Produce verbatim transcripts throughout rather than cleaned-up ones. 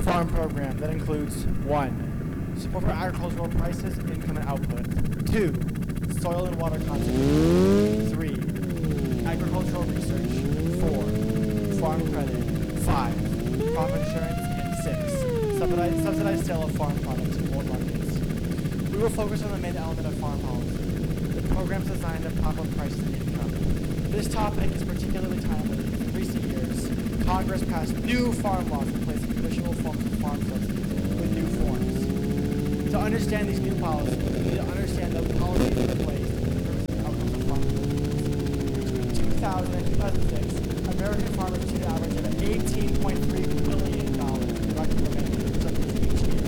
farm program that includes one. Support for agricultural prices, income, and output. Two. Soil and water conservation. Three. Agricultural research. Four. Farm credit. Five. Crop insurance. And six. Subsidized, subsidized sale of farm products in world markets. We will focus on the main element of farm policy. The programs designed to prop up prices and income. This topic is particularly timely because in recent years, Congress passed new farm laws replacing traditional forms of farm subsidies with new forms. To understand these new policies, we need to understand the policies in place and the outcomes of farm programs. Between two thousand and two thousand six, American farmers achieved an average of eighteen point three billion dollars in direct revenue subsidies each year.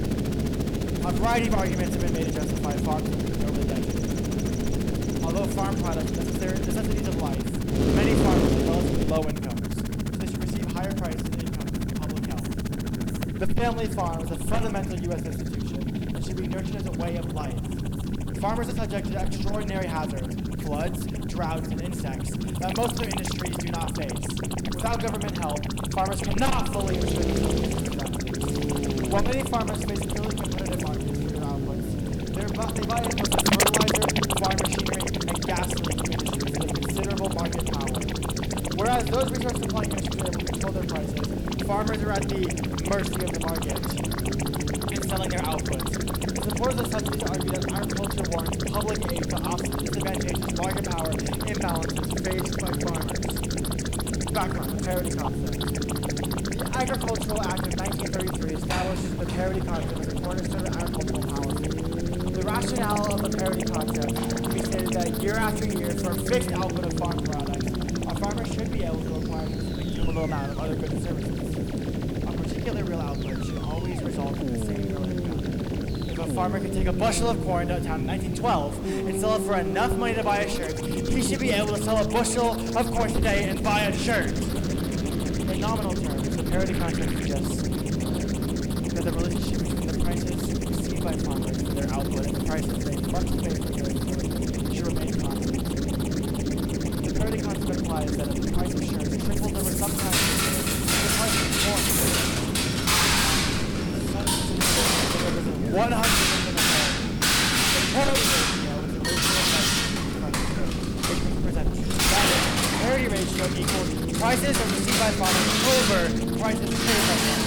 A variety of arguments have been made to justify farm subsidies over the decades. Although farm products are necessary necessities of life, many farmers have relatively low incomes, so they should receive higher prices and income from public health. The family farm is a fundamental U S institution and should be nurtured as a way of life. Farmers are subject to extraordinary hazards, floods, droughts, and insects that most other industries do not face. Without government help, farmers cannot fully ensure themselves against these hazards. While many farmers face purely competitive markets for their outputs, they're bu- they buy inputs like fertilizer, farm machinery, and gasoline from industries with considerable market power. Whereas those resource supplying industries are able to control their prices, farmers are at the mercy of the market in selling their outputs. The supporters of subsidies argue that agriculture warrants public aid to offset disadvantageous market power imbalances faced by farmers. Background: the parity concept. The Agricultural Act of nineteen thirty-three establishes the parity concept as a cornerstone of agricultural policy. The rationale of the parity concept can be stated that year after year, for a fixed output of farm products, a farmer should be able to acquire a cumulative amount of other goods and services. A particular real output should always result in the same real income. If a farmer can take a bushel of corn downtown in nineteen twelve and sell it for enough money to buy a shirt, he should be able to sell a bushel of corn today and buy a shirt. In nominal terms, the parity concept suggests that the relationship between the prices received by farmers for their output and the prices they must pay for their input should remain constant. The parity concept implies that if the price of shirts triples over some time period, the price of corn one hundred percent of all. The parity ratio is the ratio of prices, which represents that is, parity ratio equals prices that are received by farmers over prices paid by farmers.